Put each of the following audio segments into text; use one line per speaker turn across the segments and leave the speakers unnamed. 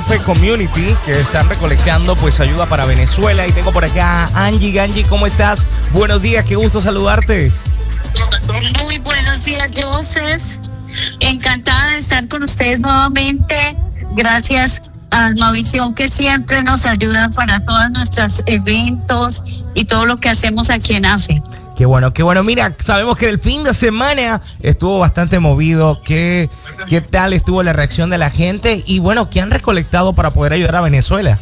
AFE Community, que están recolectando pues ayuda para Venezuela. Y tengo por acá a Angie. Angie, ¿cómo estás? Buenos días, qué gusto saludarte.
Muy buenos días, Joseph. Encantada de estar con ustedes nuevamente. Gracias a Almavisión, que siempre nos ayuda para todos nuestros eventos y todo lo que hacemos aquí en AFE.
Qué bueno. Mira, sabemos que el fin de semana estuvo bastante movido. ¿Qué tal estuvo la reacción de la gente? Y bueno, ¿qué han recolectado para poder ayudar a Venezuela?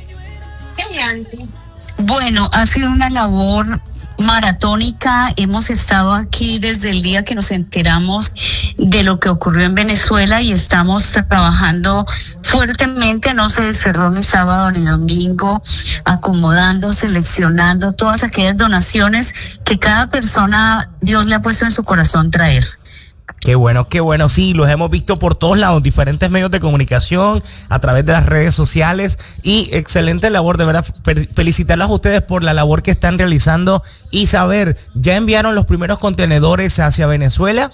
Bueno, ha sido una labor maratónica. Hemos estado aquí desde el día que nos enteramos de lo que ocurrió en Venezuela y estamos trabajando fuertemente. No se cerró ni sábado ni domingo, acomodando, seleccionando todas aquellas donaciones que cada persona Dios le ha puesto en su corazón traer.
Qué bueno, sí, los hemos visto por todos lados, diferentes medios de comunicación, a través de las redes sociales, y excelente labor, de verdad, felicitarlas a ustedes por la labor que están realizando. Y saber, ¿ya enviaron los primeros contenedores hacia Venezuela?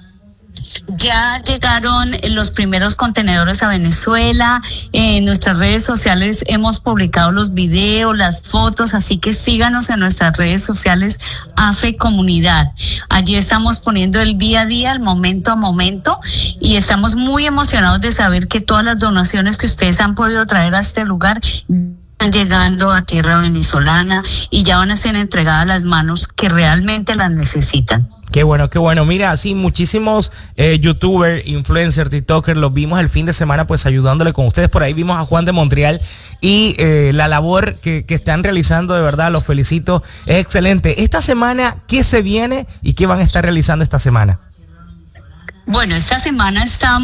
Ya llegaron los primeros contenedores a Venezuela. En nuestras redes sociales hemos publicado los videos, las fotos, así que síganos en nuestras redes sociales AFE Comunidad. Allí estamos poniendo el día a día, el momento a momento, y estamos muy emocionados de saber que todas las donaciones que ustedes han podido traer a este lugar están llegando a tierra venezolana y ya van a ser entregadas a las manos que realmente las necesitan.
Qué bueno. Mira, sí, muchísimos youtubers, influencers, tiktokers, los vimos el fin de semana pues ayudándole con ustedes. Por ahí vimos a Juan de Montreal y la labor que están realizando, de verdad, los felicito, es excelente. Esta semana, ¿qué se viene y qué van a estar realizando esta semana?
Bueno, esta semana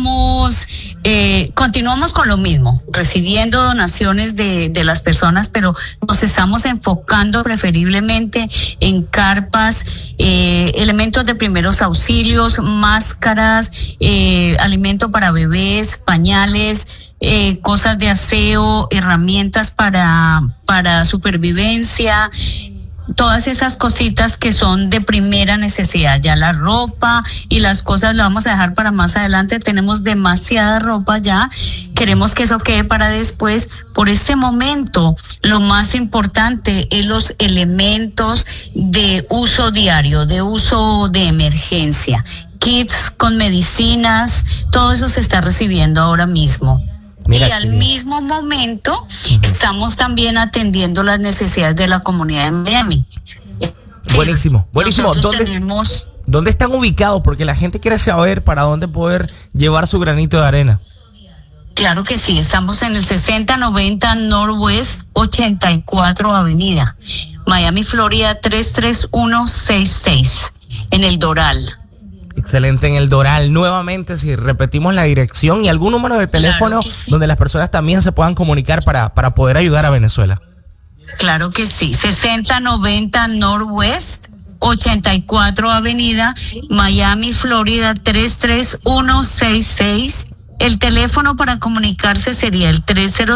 continuamos con lo mismo, recibiendo donaciones de las personas, pero nos estamos enfocando preferiblemente en carpas, elementos de primeros auxilios, máscaras, alimento para bebés, pañales, cosas de aseo, herramientas para supervivencia. Todas esas cositas que son de primera necesidad. Ya la ropa y las cosas lo vamos a dejar para más adelante. Tenemos demasiada ropa ya. Queremos que eso quede para después. Por este momento, lo más importante es los elementos de uso diario, de uso de emergencia. Kits con medicinas, todo eso se está recibiendo ahora mismo. Mira, y al mismo momento estamos también atendiendo las necesidades de la comunidad de Miami.
Buenísimo. ¿Dónde están ubicados? Porque la gente quiere saber para dónde poder llevar su granito de arena.
Claro que sí, estamos en el 6090 Northwest 84 Avenida, Miami, Florida 33166, en el Doral.
Excelente, en el Doral. Nuevamente, si repetimos la dirección y algún número de teléfono, claro, sí, donde las personas también se puedan comunicar para poder ayudar a Venezuela.
Claro que sí, 6090 Northwest 84 Avenida, Miami, Florida 33166. El teléfono para comunicarse sería el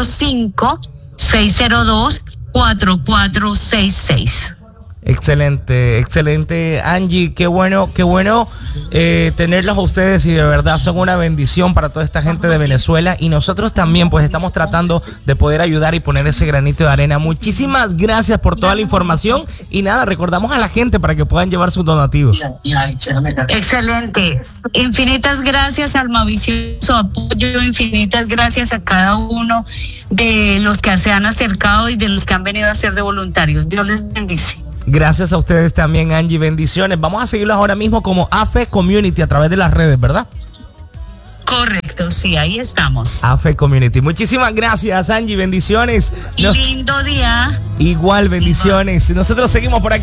305-602-4466. Excelente,
Angie, qué bueno tenerlos a ustedes, y de verdad son una bendición para toda esta gente de Venezuela, y nosotros también pues estamos tratando de poder ayudar y poner ese granito de arena. Muchísimas gracias por toda la información, y nada, recordamos a la gente para que puedan llevar sus donativos.
Excelente, infinitas gracias Almavisión, su apoyo, infinitas gracias a cada uno de los que se han acercado y de los que han venido a ser de voluntarios. Dios les bendice.
Gracias a ustedes también, Angie, bendiciones. Vamos a seguirlos ahora mismo como AFE Community a través de las redes, ¿verdad?
Correcto, sí, ahí estamos.
AFE Community. Muchísimas gracias, Angie, bendiciones.
Lindo día.
Igual, bendiciones. Nosotros seguimos por aquí.